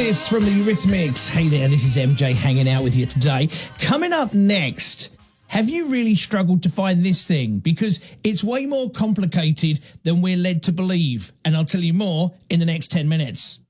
Kiss from the Eurythmics. Hey there, this is MJ hanging out with you today. Coming up next, have you really struggled to find this thing? Because it's way more complicated than we're led to believe. And I'll tell you more in the next 10 minutes.